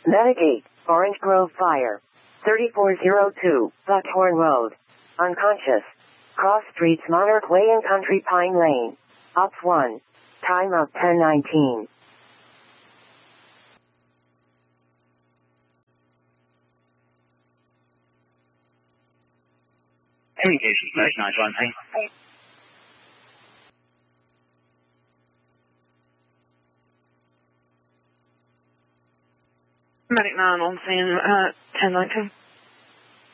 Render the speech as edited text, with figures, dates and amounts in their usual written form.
Medic 8, Orange Grove Fire. 3402, Buckhorn Road. Unconscious. Cross Streets Monarch Way and Country Pine Lane. Ops 1. Time of 10:19. Communications, Medic 913. Medic 9 on scene, 1019.